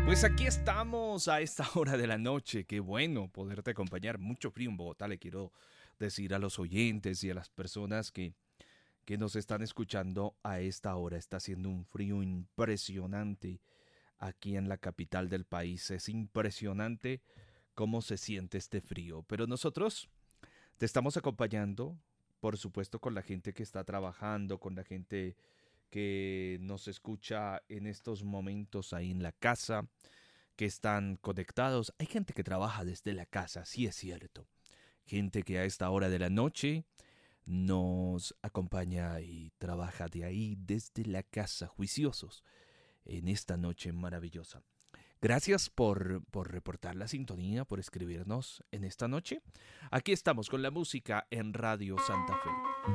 Pues aquí estamos a esta hora de la noche. Qué bueno poderte acompañar. Mucho frío en Bogotá, le quiero decir a los oyentes y a las personas que nos están escuchando a esta hora. Está haciendo un frío impresionante aquí en la capital del país. Es impresionante cómo se siente este frío. Pero nosotros te estamos acompañando, por supuesto, con la gente que está trabajando, con la gente que nos escucha en estos momentos ahí en la casa, que están conectados. Hay gente que trabaja desde la casa, sí es cierto. Gente que a esta hora de la noche nos acompaña y trabaja de ahí desde la casa, juiciosos, en esta noche maravillosa. Gracias por reportar la sintonía, por escribirnos en esta noche. Aquí estamos con la música en Radio Santa Fe.